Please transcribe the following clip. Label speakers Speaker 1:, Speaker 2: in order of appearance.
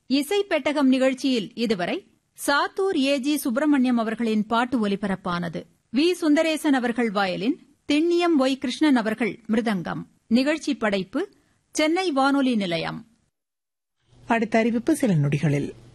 Speaker 1: இசை பெட்டகம் நிகழ்ச்சியில் இதுவரை சாத்தூர் ஏ.ஜி. சுப்பிரமணியம் அவர்களின் பாட்டு ஒலிபரப்பானது. வி. சுந்தரேசன் அவர்கள் வயலின், திண்ணியம் ஒய். கிருஷ்ணன் அவர்கள் மிருதங்கம். நிகழ்ச்சி படைப்பு சென்னை வானொலி நிலையம்.
Speaker 2: அடுத்த அறிவிப்பு சில நொடிகளில்.